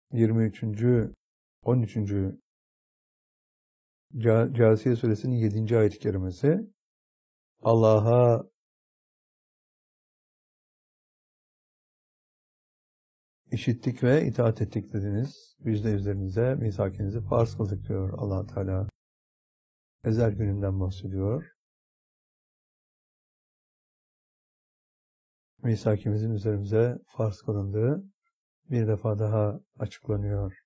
23. 13. Câsiye suresinin 7. ayet-i kerimesi Allah'a işittik ve itaat ettik dediniz. Biz de üzerinize misakinizi farz kıldık diyor Allah Teala. Ezel gününden bahsediyor. Misakimizin üzerimize farz kılındığı bir defa daha açıklanıyor.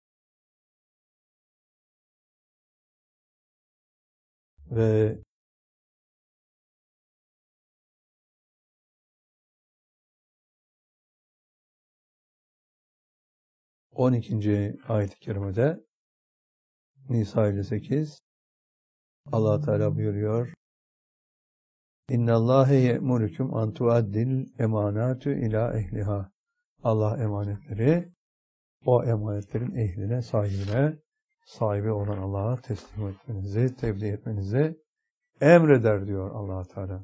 Ve on ikinci ayet-i kerimede Nisa 58 Allah Teala buyuruyor. İnnallâhe ye'murukum an tuaddil emanatu ila ehliha. Allah emanetleri o emanetlerin ehline, sahibine, sahibi olan Allah'a teslim etmenizi, tebliğ etmenizi emreder diyor Allah Teala.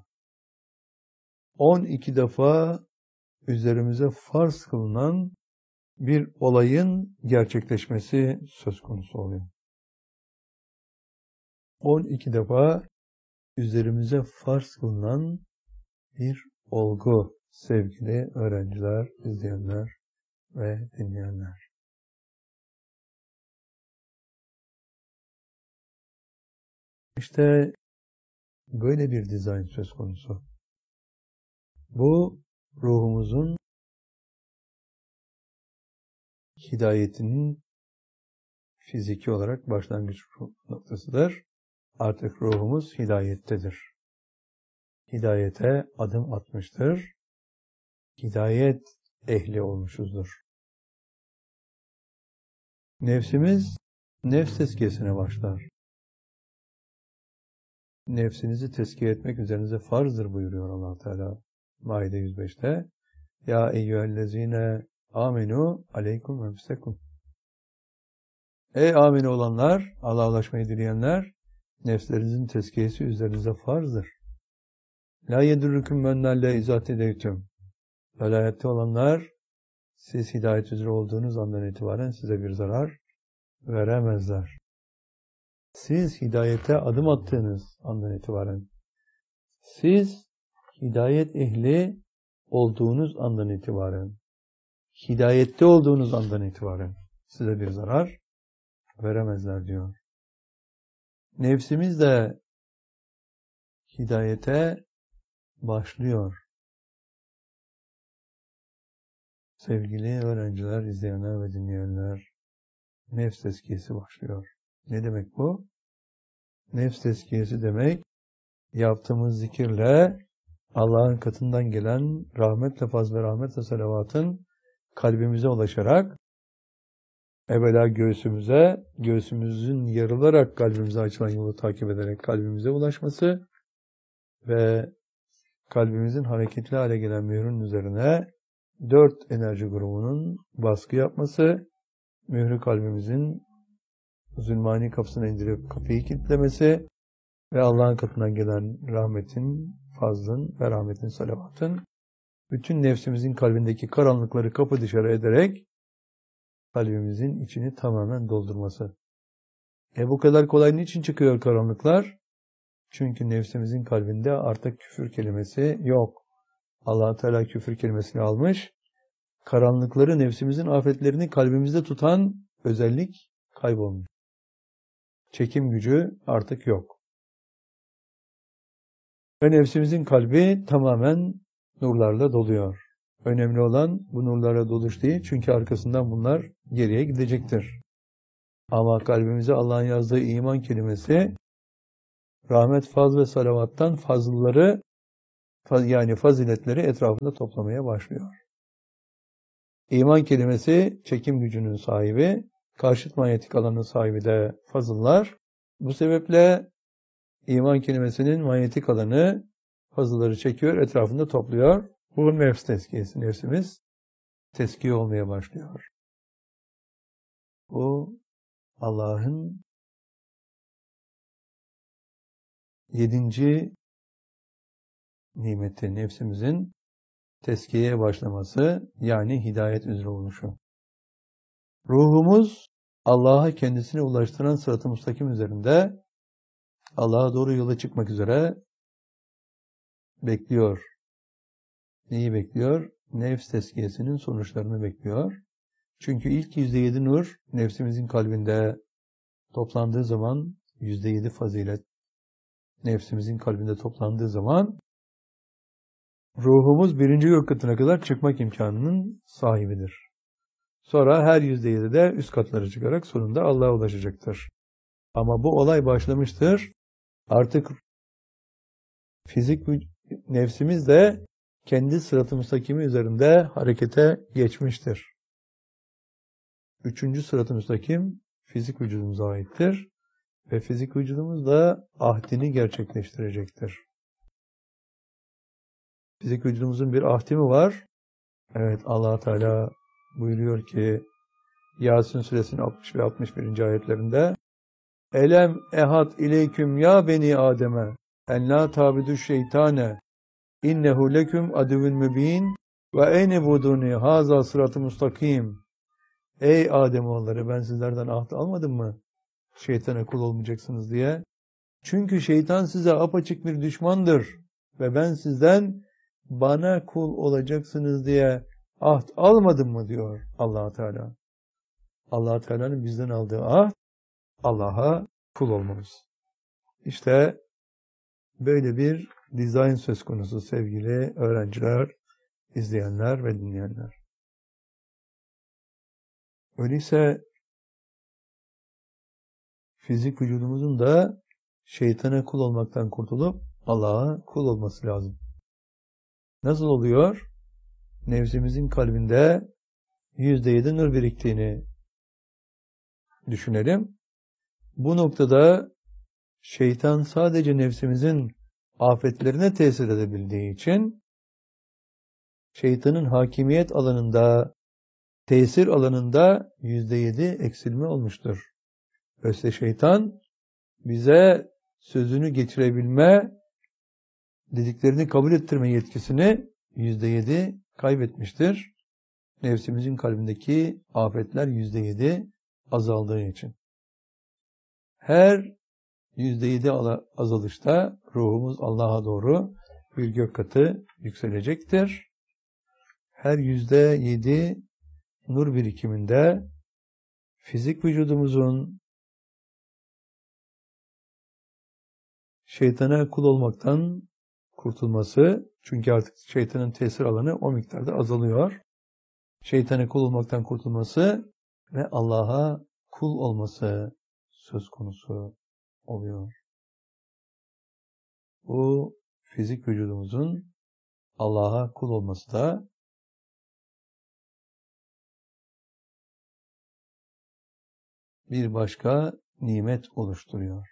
12 defa üzerimize farz kılınan bir olayın gerçekleşmesi söz konusu oluyor. 12 defa üzerimize farz kılınan bir olgu sevgili öğrenciler, izleyenler ve dinleyenler. İşte böyle bir dizayn söz konusu. Bu ruhumuzun hidayetinin fiziki olarak başlangıç noktasıdır. Artık ruhumuz hidayettedir. Hidayete adım atmıştır. Hidayet ehli olmuşuzdur. Nefsimiz nefs tezkiyesine başlar. Nefsinizi tezkiye etmek üzerinize farzdır buyuruyor Allah Teala. Maide 105'te. Ya eyyühellezine amenu aleykum emsekum. Ey amine olanlar, Allah'a ulaşmayı dileyenler, nefslerinizin tezkiyesi üzerinize farzdır. La yedurrukum men dalle izâ tedeytüm. Velayette olanlar, siz hidayet üzere olduğunuz andan itibaren size bir zarar veremezler. Siz hidayete adım attığınız andan itibaren, siz hidayet ehli olduğunuz andan itibaren, hidayette olduğunuz andan itibaren size bir zarar veremezler diyor. Nefsimiz de hidayete başlıyor. Sevgili öğrenciler, izleyenler ve dinleyenler, nefs tezkiyesi başlıyor. Ne demek bu? Nefs tezkiyesi demek, yaptığımız zikirle Allah'ın katından gelen rahmetle, fazl ve rahmetle salavatın kalbimize ulaşarak, evvela göğsümüzün yarılarak kalbimize açılan yolu takip ederek kalbimize ulaşması ve kalbimizin hareketli hale gelen mührün üzerine 4 enerji grubunun baskı yapması, mührü kalbimizin zulmani kapısına indirip kapıyı kilitlemesi ve Allah'ın katından gelen rahmetin, fazlın ve rahmetin, salavatın bütün nefsimizin kalbindeki karanlıkları kapı dışarı ederek kalbimizin içini tamamen doldurması. Bu kadar kolay niçin çıkıyor karanlıklar? Çünkü nefsimizin kalbinde artık küfür kelimesi yok. Allah Teala küfür kelimesini almış. Karanlıkları, nefsimizin afetlerini kalbimizde tutan özellik kaybolmuş. Çekim gücü artık yok. Ve nefsimizin kalbi tamamen nurlarla doluyor. Önemli olan bu nurlara doluş değil, çünkü arkasından bunlar geriye gidecektir. Ama kalbimize Allah'ın yazdığı iman kelimesi, rahmet, faz ve salavattan fazılları, yani faziletleri etrafında toplamaya başlıyor. İman kelimesi çekim gücünün sahibi, karşıt manyetik alanın sahibi de fazıllar. Bu sebeple iman kelimesinin manyetik alanı fazılları çekiyor, etrafında topluyor. Bu nefs tezkiyesi. Nefsimiz tezkiye olmaya başlıyor. Bu Allah'ın 7. nimeti, nefsimizin tezkiyeye başlaması, yani hidayet üzere oluşu. Ruhumuz Allah'a kendisine ulaştıran sırat-ı müstakim üzerinde Allah'a doğru yola çıkmak üzere bekliyor. Neyi bekliyor? Nefs tezkiyesinin sonuçlarını bekliyor. Çünkü ilk %7 nur nefsimizin kalbinde toplandığı zaman, %7 fazilet nefsimizin kalbinde toplandığı zaman ruhumuz 1. gök katına kadar çıkmak imkanının sahibidir. Sonra her %7 de üst katlara çıkarak sonunda Allah'a ulaşacaktır. Ama bu olay başlamıştır. Artık fizik nefsimiz de kendi sırat-ı müstakimi üzerinde harekete geçmiştir. 3. sırat-ı müstakim fizik vücudumuza aittir. Ve fizik vücudumuz da ahdini gerçekleştirecektir. Fizik vücudumuzun bir ahdi mi var? Evet, Allah Teala buyuruyor ki Yasin suresinin 60 ve 61. ayetlerinde Elem ehad ileyküm ya beni Adem'e en la tabidu şeytane innehu leküm aduvun mübin ve eyne buduni haza sırat-ı mustakim. Ey Ademoğulları, ben sizlerden ahd almadım mı? Şeytana kul olmayacaksınız diye. Çünkü şeytan size apaçık bir düşmandır ve ben sizden bana kul olacaksınız diye ahd almadım mı diyor Allah Teala. Allah Teala'nın bizden aldığı ahd Allah'a kul olmamız. İşte böyle bir dizayn söz konusu sevgili öğrenciler, izleyenler ve dinleyenler. Öyleyse fizik vücudumuzun da şeytana kul olmaktan kurtulup Allah'a kul olması lazım. Nasıl oluyor? Nefsimizin kalbinde %7 nur biriktiğini düşünelim. Bu noktada şeytan sadece nefsimizin afetlerine tesir edebildiği için şeytanın hakimiyet alanında, tesir alanında %7 eksilme olmuştur. Öyleyse şeytan bize sözünü geçirebilme, dediklerini kabul ettirme yetkisini %7 kaybetmiştir. Nefsimizin kalbindeki afetler %7 azaldığı için. Her %7 azalışta ruhumuz Allah'a doğru bir gök katı yükselecektir. Her %7 nur birikiminde fizik vücudumuzun şeytana kul olmaktan kurtulması, çünkü artık şeytanın tesir alanı o miktarda azalıyor. Şeytana kul olmaktan kurtulması ve Allah'a kul olması söz konusu oluyor. Bu fizik vücudumuzun Allah'a kul olması da bir başka nimet oluşturuyor.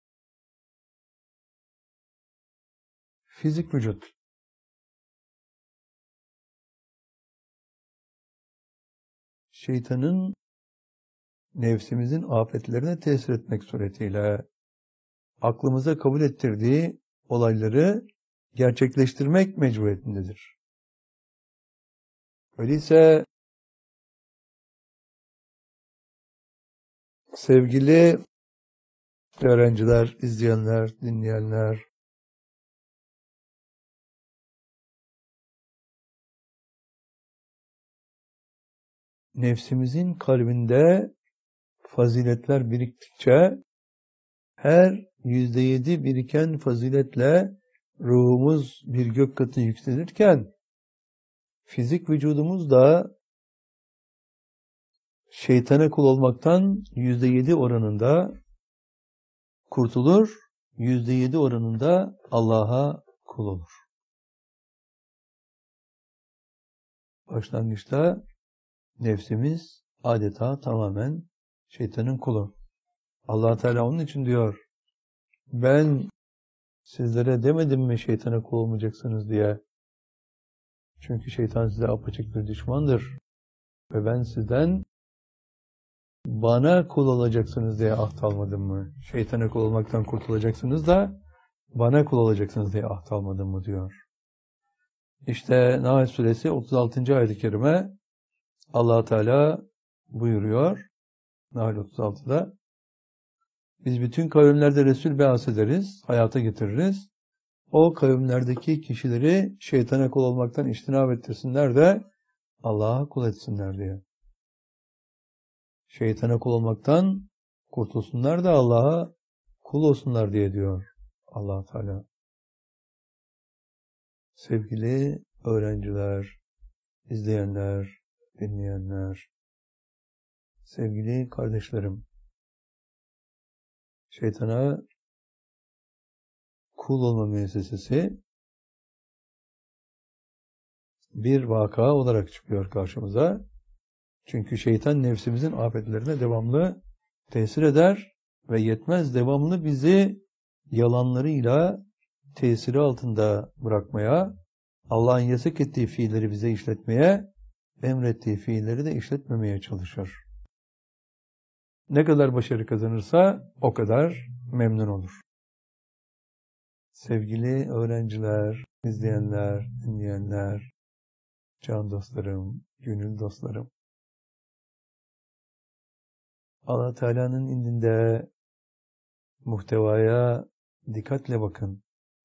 Fizik vücut. Şeytanın nefsimizin afetlerine tesir etmek suretiyle aklımıza kabul ettirdiği olayları gerçekleştirmek mecburiyetindedir. Öyleyse sevgili öğrenciler, izleyenler, dinleyenler, nefsimizin kalbinde faziletler biriktikçe her %7 biriken faziletle ruhumuz bir gök katı yükselirken fizik vücudumuz da şeytana kul olmaktan %7 oranında kurtulur, %7 oranında Allah'a kul olur. Başlangıçta nefsimiz adeta tamamen şeytanın kulu. Allah Teala onun için diyor, ben sizlere demedim mi şeytana kul olmayacaksınız diye. Çünkü şeytan size apaçık bir düşmandır. Ve ben sizden bana kul olacaksınız diye ahd almadım mı? Şeytana kul olmaktan kurtulacaksınız da bana kul olacaksınız diye ahd almadım mı diyor. İşte Nahl suresi 36. ayet-i kerime Allah Teala buyuruyor Nahl 36'da. Biz bütün kavimlerde Resul be'as ederiz, hayata getiririz. O kavimlerdeki kişileri şeytana kul olmaktan içtinab ettirsinler de Allah'a kul etsinler diye. Şeytana kul olmaktan kurtulsunlar da Allah'a kul olsunlar diye diyor Allah Teala. Sevgili öğrenciler, izleyenler, dinleyenler, sevgili kardeşlerim, şeytana kul olma müessesesi bir vaka olarak çıkıyor karşımıza. Çünkü şeytan nefsimizin afetlerine devamlı tesir eder ve yetmez devamlı bizi yalanlarıyla tesiri altında bırakmaya, Allah'ın yasak ettiği fiilleri bize işletmeye, emrettiği fiilleri de işletmemeye çalışır. Ne kadar başarı kazanırsa o kadar memnun olur. Sevgili öğrenciler, izleyenler, dinleyenler, can dostlarım, gönül dostlarım. Allah Teala'nın indinde muhtevaya dikkatle bakın.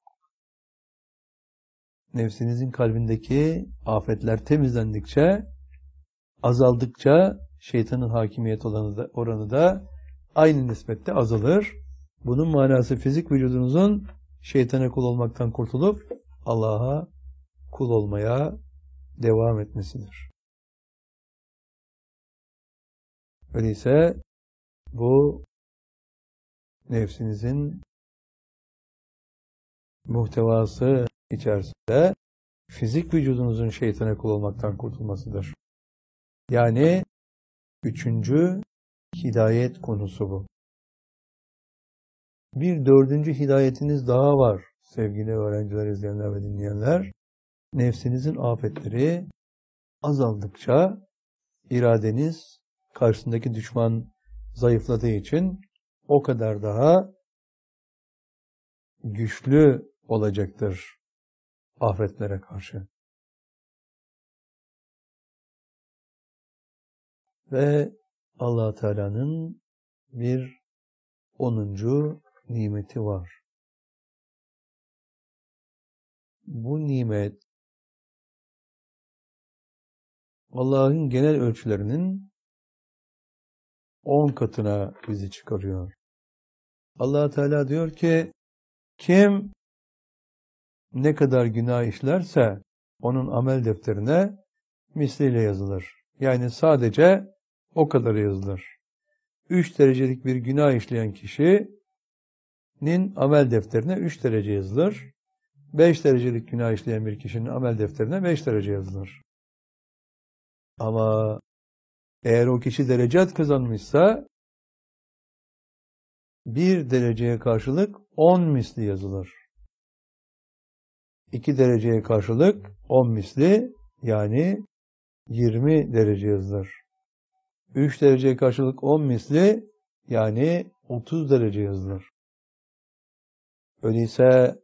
Nefsinizin kalbindeki afetler temizlendikçe, azaldıkça şeytanın hakimiyet oranı da aynı nispette azalır. Bunun manası fizik vücudunuzun şeytana kul olmaktan kurtulup Allah'a kul olmaya devam etmesidir. Öyleyse bu nefsinizin muhtevası içerisinde fizik vücudunuzun şeytana kul olmaktan kurtulmasıdır. Yani 3. hidayet konusu bu. Bir 4. hidayetiniz daha var sevgili öğrenciler, izleyenler ve dinleyenler. Nefsinizin afetleri azaldıkça iradeniz karşısındaki düşman zayıfladığı için o kadar daha güçlü olacaktır afetlere karşı. Ve Allah Teala'nın bir 10. nimeti var. Bu nimet Allah'ın genel ölçülerinin 10 katına bizi çıkarıyor. Allah Teala diyor ki, kim ne kadar günah işlerse onun amel defterine misliyle yazılır. Yani sadece o kadar yazılır. 3 derecelik bir günah işleyen kişinin amel defterine 3 derece yazılır. 5 derecelik günah işleyen bir kişinin amel defterine 5 derece yazılır. Ama eğer o kişi derecat kazanmışsa 1 dereceye karşılık 10 misli yazılır. 2 dereceye karşılık 10 misli, yani 20 derece yazılır. 3 dereceye karşılık 10 misli, yani 30 derece yazılır. Öyleyse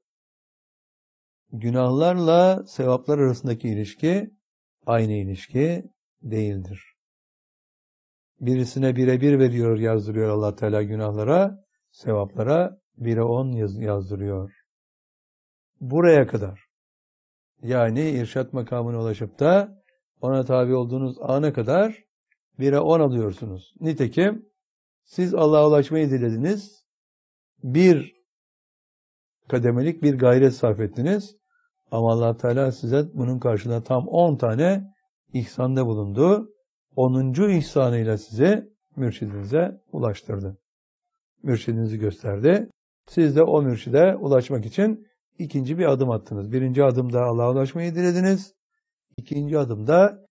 günahlarla sevaplar arasındaki ilişki aynı ilişki değildir. Birisine 1'e 1 veriyor, yazdırıyor Allah Teala günahlara, sevaplara 1'e 10 yazdırıyor. Buraya kadar. Yani irşat makamına ulaşıp da ona tabi olduğunuz ana kadar 1'e 10 alıyorsunuz. Nitekim siz Allah'a ulaşmayı dilediniz. Bir kademelik bir gayret sarf ettiniz. Ama Allah Teala size bunun karşılığında tam 10 tane ihsanda bulundu. 10. ihsanıyla sizi mürşidinize ulaştırdı. Mürşidinizi gösterdi. Siz de o mürşide ulaşmak için ikinci bir adım attınız. Birinci adımda Allah'a ulaşmayı dilediniz. İkinci adımda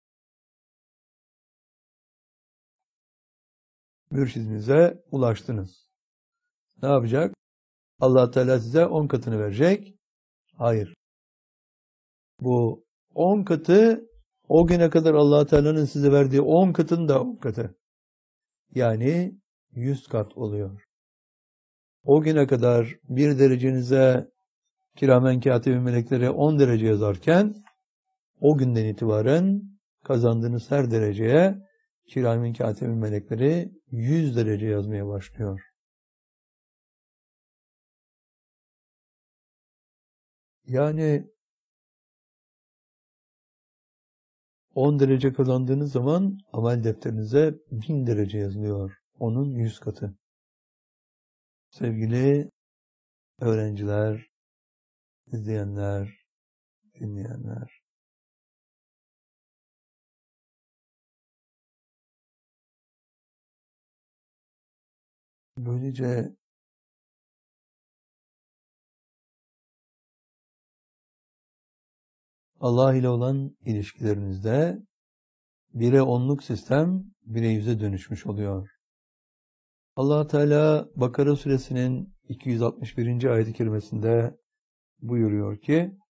mürşidinize ulaştınız. Ne yapacak? Allah Teala size 10 katını verecek. Hayır. Bu 10 katı o güne kadar Allah Teala'nın size verdiği 10 katın da 10 katı. Yani 100 kat oluyor. O güne kadar bir derecenize kiramen katibin melekleri 10 derece yazarken o günden itibaren kazandığınız her dereceye Kiramin katibin melekleri 100 derece yazmaya başlıyor. Yani 10 derece kazandığınız zaman amel defterinize 1000 derece yazılıyor. Onun 100 katı. Sevgili öğrenciler, izleyenler, dinleyenler. Böylece Allah ile olan ilişkilerinizde 1'e 10'luk sistem 1'e 100'e dönüşmüş oluyor. Allah Teala Bakara suresinin 261. ayet-i kerimesinde buyuruyor ki